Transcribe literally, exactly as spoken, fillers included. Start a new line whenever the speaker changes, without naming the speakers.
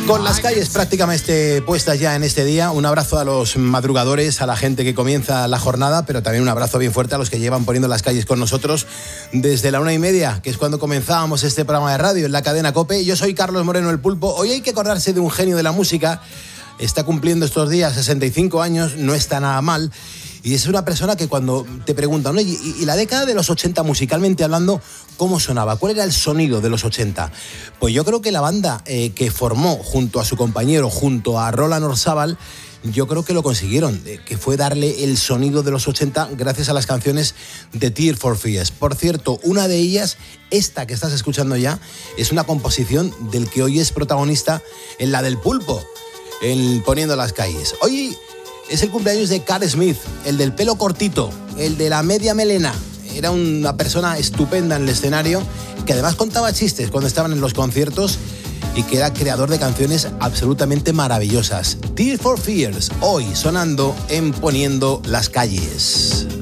Con las calles prácticamente puestas ya en este día, un abrazo a los madrugadores, a la gente que comienza la jornada, pero también un abrazo bien fuerte a los que llevan poniendo las calles con nosotros desde la una y media, que es cuando comenzábamos este programa de radio en la cadena COPE. Yo soy Carlos Moreno, el Pulpo. Hoy hay que acordarse de un genio de la música. Está cumpliendo estos días sesenta y cinco años, no está nada mal. Y es una persona que cuando te preguntan, ¿no? ¿Y, y la década de los ochenta, musicalmente hablando, cómo sonaba? ¿Cuál era el sonido de los ochenta? Pues yo creo que la banda eh, que formó junto a su compañero, junto a Roland Orzabal, yo creo que lo consiguieron, eh, que fue darle el sonido de los ochenta gracias a las canciones de Tears for Fears. Por cierto, una de ellas, esta que estás escuchando ya, es una composición del que hoy es protagonista en la del Pulpo, en Poniendo las Calles. Hoy es el cumpleaños de Carl Smith, el del pelo cortito, el de la media melena. Era una persona estupenda en el escenario, que además contaba chistes cuando estaban en los conciertos y que era creador de canciones absolutamente maravillosas. Tears for Fears, hoy sonando en Poniendo las Calles.